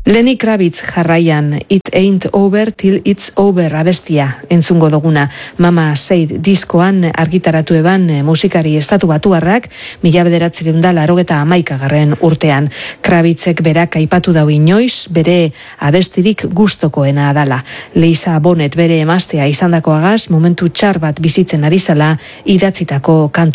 Lenny Kravitz jarraian, It Ain't Over Till It's Over abestia entzungo duguna. Mama Said diskoan argitaratu eban musikari estatu batuarrak 1981 urtean. Kravitzek berak aipatu dau inoiz, bere abestirik gustokoena dala. Lisa Bonet bere emaztea izandakoagaz momentu txar bat bizitzen ari zala idatzitako kantu